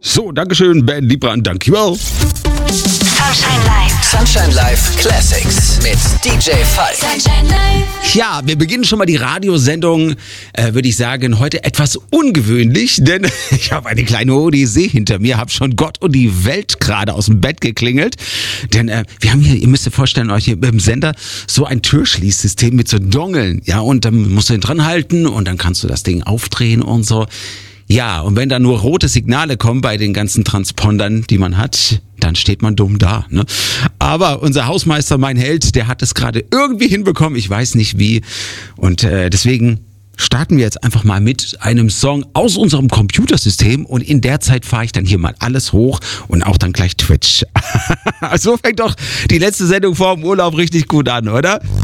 So, Dankeschön, Ben Liebran, dankjewel. Sunshine Live Classics mit DJ Falk. Sunshine Live. Ja, wir beginnen schon mal die Radiosendung, würde ich sagen, heute etwas ungewöhnlich, denn ich habe eine kleine Odyssee hinter mir, habe schon Gott und die Welt gerade aus dem Bett geklingelt, denn wir haben hier, ihr müsst euch vorstellen, euch hier im Sender so ein Türschließsystem mit so Dongeln, ja, und dann musst du ihn dran halten und dann kannst du das Ding aufdrehen und so. Ja, und wenn da nur rote Signale kommen bei den ganzen Transpondern, die man hat, dann steht man dumm da, ne? Aber unser Hausmeister, mein Held, der hat es gerade irgendwie hinbekommen, ich weiß nicht wie. Und deswegen starten wir jetzt einfach mal mit einem Song aus unserem Computersystem und in der Zeit fahre ich dann hier mal alles hoch und auch dann gleich Twitch. So fängt doch die letzte Sendung vor dem Urlaub richtig gut an, oder?